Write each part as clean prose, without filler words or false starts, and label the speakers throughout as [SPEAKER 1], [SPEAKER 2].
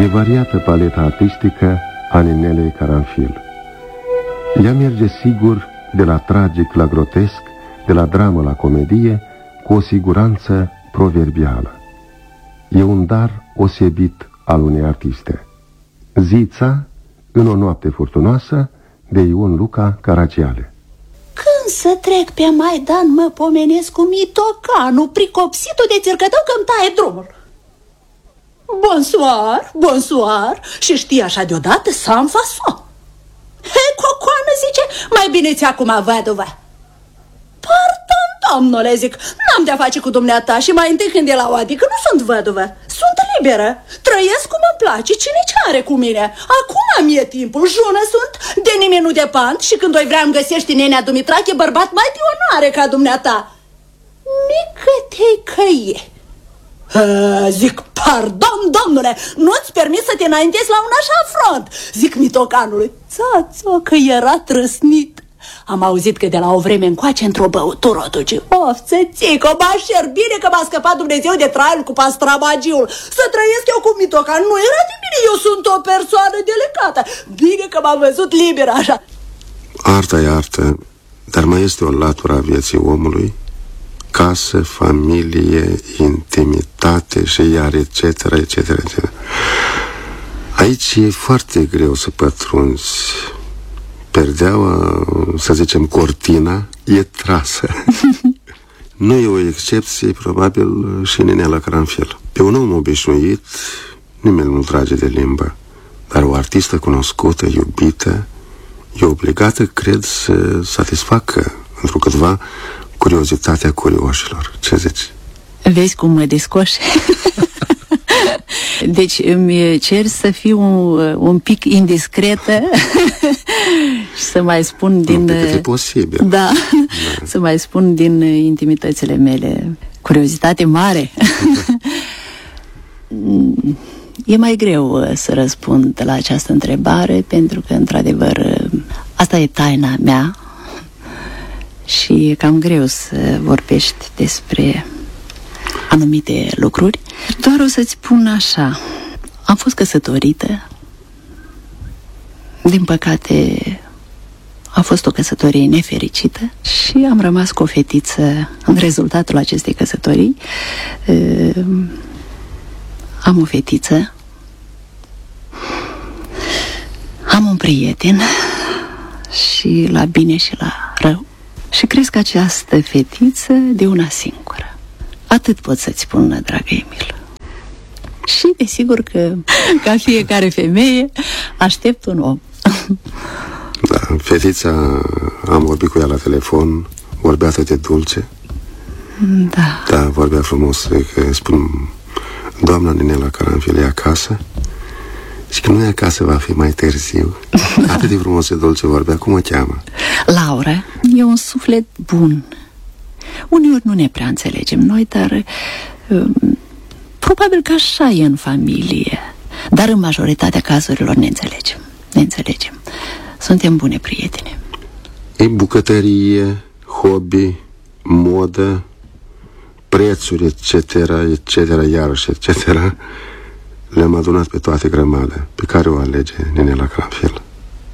[SPEAKER 1] E variată paleta artistică a Ninelei Caranfil. Ea merge sigur de la tragic la grotesc, de la dramă la comedie, cu o siguranță proverbială. E un dar osebit al unei artiste. Zița, în o noapte furtunoasă, de Ion Luca Caragiale.
[SPEAKER 2] Când să trec pe Maidan, mă pomenesc cu mitocanul, pricopsitul de țircătău că-mi taie drumul. Bonsoir, bonsoir. Și știi așa deodată sans façon. He, cocoană, zice, mai bine ți acum văduvă. Pardon, domnule, zic, n-am de-a face cu dumneata. Și mai întâi când e la o adică nu sunt văduvă, sunt liberă. Trăiesc cum îmi place, cine ce are cu mine. Acum mi-e timpul, jună sunt, de nimeni nu depand. Și când o vrea îmi găsești nenea Dumitrache bărbat mai de onoare ca dumneata. Mică te-i că e. Zic, pardon, domnule, nu-ți permis să te înaintezi la un așa front. Zic mitocanului, țațo, că era trăsnit. Am auzit că de la o vreme încoace într-o băutură o duce. Of, țățică, m-a șer, bine că m-a scăpat Dumnezeu de traiul cu pastramagiul. Să trăiesc eu cu mitocan, nu era de bine, eu sunt o persoană delicată. Bine că m-am văzut liber așa.
[SPEAKER 3] Arta e artă, dar mai este o latură a vieții omului. Casă, familie, intimitate și iar etc, etc, etc. Aici e foarte greu să pătrunzi. Perdeaua, să zicem, cortina e trasă. Nu e o excepție, probabil, și Ninela Caranfil. Pe un om obișnuit, nimeni nu trage de limbă. Dar o artistă cunoscută, iubită, e obligată, cred, să satisfacă întrucâtva curiozitatea curioșilor. Ce zici?
[SPEAKER 2] Vezi cum mă descoși? Deci îmi cer să fiu un pic indiscretă și să mai spun din...
[SPEAKER 3] Pe cât e posibil.
[SPEAKER 2] Da, să mai spun din intimitățile mele. Curiozitate mare. E mai greu să răspund la această întrebare, pentru că, într-adevăr, asta e taina mea și e cam greu să vorbești despre anumite lucruri. Doar o să-ți spun așa, am fost căsătorită. Din păcate a fost o căsătorie nefericită și am rămas cu o fetiță în rezultatul acestei căsătorii. Am o fetiță, am un prieten și la bine și la rău. Și cresc această fetiță de una singură. Atât pot să-ți spun, dragă Emil. Și desigur că, ca fiecare femeie, aștept un om.
[SPEAKER 3] Da, fetița, am vorbit cu ea la telefon, vorbea atât de dulce.
[SPEAKER 2] Da.
[SPEAKER 3] Da, vorbea frumos, că spun, doamna Ninela Caranfil e acasă și că nu e acasă, va fi mai târziu. Atât de frumos și dulce vorbea. Cum o cheamă?
[SPEAKER 2] Laura. E un suflet bun. Uneori nu ne prea înțelegem noi, dar probabil că așa e în familie. Dar în majoritatea cazurilor ne înțelegem. Suntem bune prietene.
[SPEAKER 3] E bucătărie, hobby, modă, prețuri, etc, iarăși, etc. Le-am adunat pe toate grămadă. Pe care o alege Ninela Caranfil?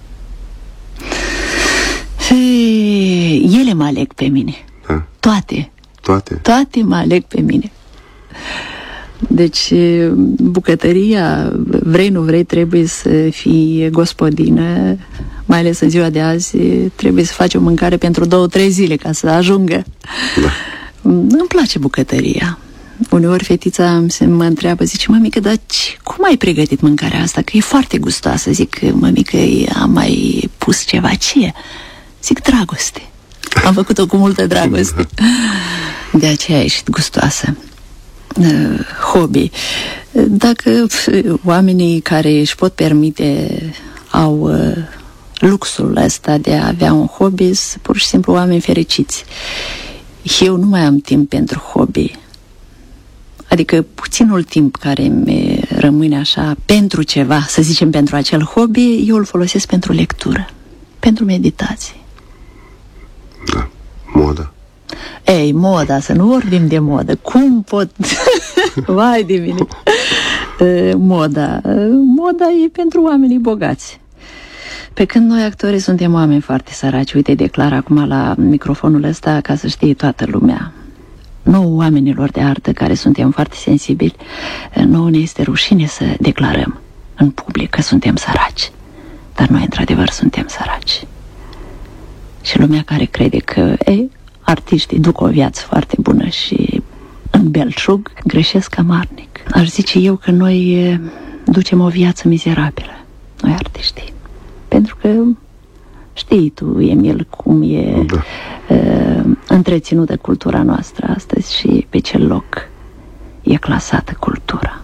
[SPEAKER 2] Ele mă aleg pe mine.
[SPEAKER 3] Da? Toate mă aleg pe mine.
[SPEAKER 2] Deci bucătăria, vrei nu vrei, trebuie să fii gospodină. Mai ales în ziua de azi trebuie să faci o mâncare pentru 2-3 zile ca să ajungă.
[SPEAKER 3] Da.
[SPEAKER 2] Îmi place bucătăria. Uneori fetița mă întreabă, zice, mămică, dar cum ai pregătit mâncarea asta? Că e foarte gustoasă. Zic, mămică, am mai pus ceva. Ce? Zic, dragoste. Am făcut-o cu multă dragoste. De aceea a ieșit gustoasă. Hobby. Dacă oamenii care își pot permite au luxul ăsta de a avea un hobby, sunt pur și simplu oameni fericiți. Eu nu mai am timp pentru hobby. Adică puținul timp care mi rămâne așa pentru ceva, să zicem pentru acel hobby, eu îl folosesc pentru lectură, pentru meditație.
[SPEAKER 3] Da, moda.
[SPEAKER 2] Ei, moda, să nu vorbim de modă. Cum pot? Vai de mine.
[SPEAKER 4] Moda e pentru oamenii bogați. Pe când noi, actorii, suntem oameni foarte săraci. Uite, declar acum la microfonul ăsta ca să știe toată lumea. Nouă oamenilor de artă, care suntem foarte sensibili, nouă ne este rușine să declarăm în public că suntem săraci. Dar noi, într-adevăr, suntem săraci. Și lumea care crede că artiștii duc o viață foarte bună și în belșug, greșesc amarnic. Aș zice eu că noi ducem o viață mizerabilă, noi artiștii. Pentru că știi tu, Emil, cum e întreținută cultura noastră astăzi și pe ce loc e clasată cultura.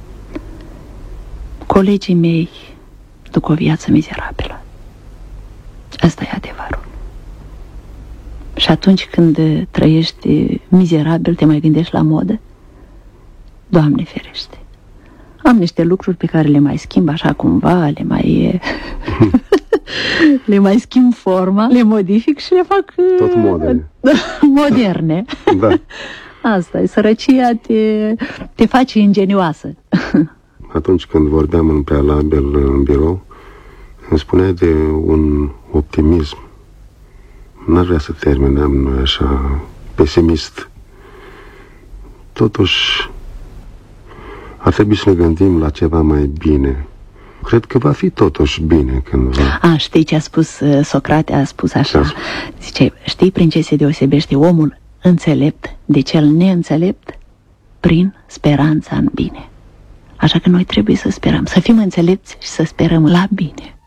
[SPEAKER 4] Colegii mei duc o viață mizerabilă. Asta e adevărul. Și atunci când trăiești mizerabil, te mai gândești la modă? Doamne ferește! Am niște lucruri pe care le mai schimb așa cumva, le mai schimb forma, le modific și le fac
[SPEAKER 3] tot moderne.
[SPEAKER 4] Moderne.
[SPEAKER 3] Da.
[SPEAKER 4] Asta e, sărăcia te face ingenioasă.
[SPEAKER 3] Atunci când vorbeam în prealabil în birou, îmi spuneai de un optimism. N-aș vrea să terminăm noi așa pesimist. Totuși, ar trebui să ne gândim la ceva mai bine. Cred că va fi totuși bine cândva.
[SPEAKER 4] Știi ce a spus Socrate? A spus așa. Zice, știi prin ce se deosebește omul înțelept de cel neînțelept? Prin speranța în bine. Așa că noi trebuie să sperăm, să fim înțelepți și să sperăm la bine.